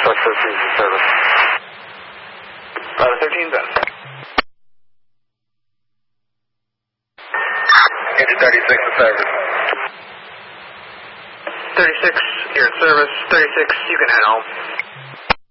Truck 13 is in service. 13's in. Engine 36 in service. 36, you're in service. 36, you can head home.